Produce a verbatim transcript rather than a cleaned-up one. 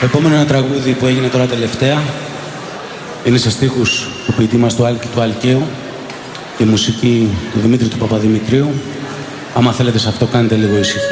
Το επόμενο ένα τραγούδι που έγινε τώρα τελευταία είναι σε στίχους του ποιητή μας του Άλκη του Αλκαίου και μουσική του Δημήτρη του Παπαδημητρίου. Άμα θέλετε σε αυτό κάνετε λίγο ησυχία.